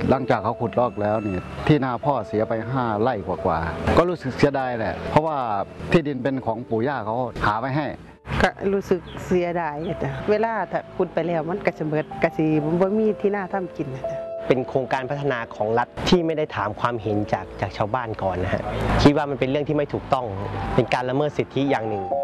หลังจากเขาขุดลอกแล้วเนี่ยที่นาพ่อเสียไป5 ไร่กว่าๆก็รู้สึกเสียดายแหละเพราะว่าที่ดินเป็นของปู่ย่าเขาหาไว้ให้ก็รู้สึกเสียดายจ้ะเวลาถ้าขุดไปแล้วมันกระเบิดกระสีบ่มีที่น่าทำกินนะจ๊ะเป็นโครงการพัฒนาของรัฐที่ไม่ได้ถามความเห็นจากชาวบ้านก่อนนะฮะคิดว่ามันเป็นเรื่องที่ไม่ถูกต้องเป็นการละเมิดสิทธิอย่างหนึ่ง